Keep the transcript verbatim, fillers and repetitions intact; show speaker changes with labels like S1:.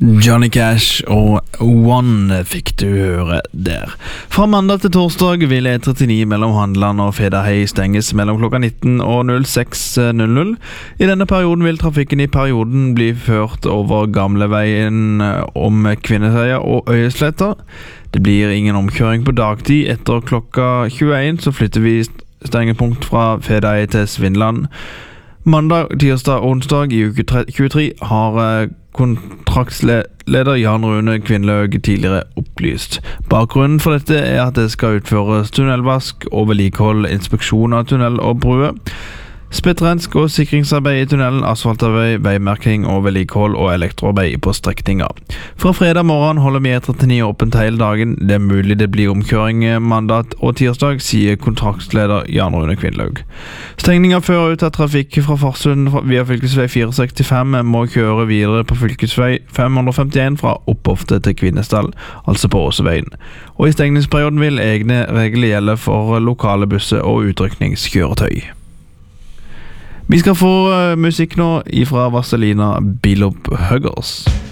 S1: Johnny Cash og One fikk du høre der. Fra mandag til torsdag vil E trettini mellom Handeland og Fedahei stenges mellom klokka nitten og seks null null. I denne perioden vil trafikken i perioden bli ført over gamleveien om Kvinnesøya og Øyesletta. Det blir ingen omkjøring på dagtid. Etter klokka tjueen så flytter vi stengepunkt fra Fedahei til Svindland. Mandag, tirsdag og onsdag i uke tjuetre har kontraktsleder Jan Rune Kvinnlaug tidligere opplyst. Bakgrunnen for dette er at det skal utføres tunnelvask og vedlikehold, inspeksjon av tunnel og bruer, spettrensk og sikringsarbeid i tunnelen, asfaltarbeid, veimerking og vedlikehold og elektroarbeid på strekninger. Fra fredag morgen holder vi E trettini åpent hele dagen. Det er mulig det blir omkjøring mandag og tirsdag, sier kontraktsleder Jan Rune Kvinnlaug. Stengningen fører ut at trafikk fra Farsund via fylkesvei fire sekstifem må kjøre videre på fylkesvei fem femtien fra Oppofte til Kvinesdal, altså på Åseveien. Og i stengningsperioden vil egne regler gjelde for lokale busser og utrykningskjøretøy. Vi skal få uh, musikk nå ifra Vazelina Bilop Huggers.